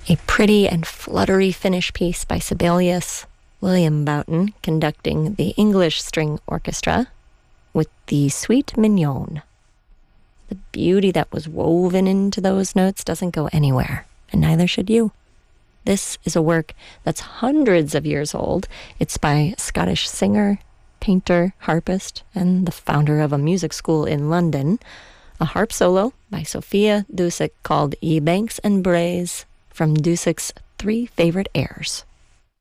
A pretty and fluttery Finnish piece by Sibelius, William Boughton conducting the English String Orchestra with the Suite Mignonne. The beauty that was woven into those notes doesn't go anywhere, and neither should you. This is a work that's hundreds of years old. It's by a Scottish singer, painter, harpist, and the founder of a music school in London. A harp solo by Sophia Dusick called Ye Banks and Braes from Dusick's 3 Favorite Airs.